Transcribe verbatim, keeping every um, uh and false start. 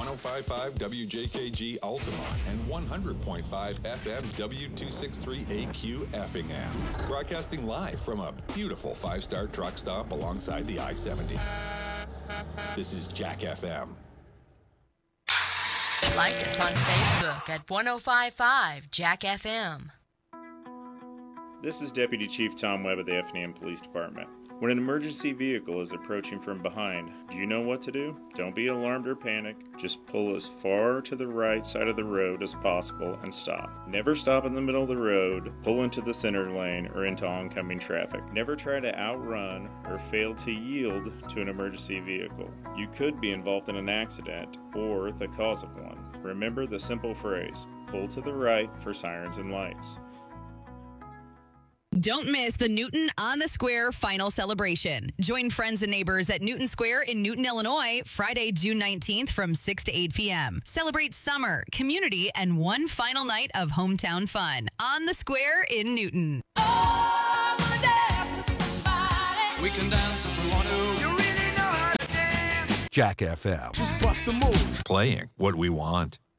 one oh five point five W J K G Altamont and one hundred point five F M W two sixty-three A Q Effingham. Broadcasting live from a beautiful five-star truck stop alongside the I seventy. This is Jack F M. Like us on Facebook at one oh five point five Jack F M. This is Deputy Chief Tom Webb of the Effingham Police Department. When an emergency vehicle is approaching from behind, do you know what to do? Don't be alarmed or panic. Just pull as far to the right side of the road as possible and stop. Never stop in the middle of the road, pull into the center lane, or into oncoming traffic. Never try to outrun or fail to yield to an emergency vehicle. You could be involved in an accident or the cause of one. Remember the simple phrase, pull to the right for sirens and lights. Don't miss the Newton on the Square final celebration. Join friends and neighbors at Newton Square in Newton, Illinois, Friday, June nineteenth from six to eight p.m. Celebrate summer, community, and one final night of hometown fun on the Square in Newton. Oh, I wanna dance with somebody. We can dance if we want to. You really know how to dance. Jack F M. Just bust a move. Playing what we want.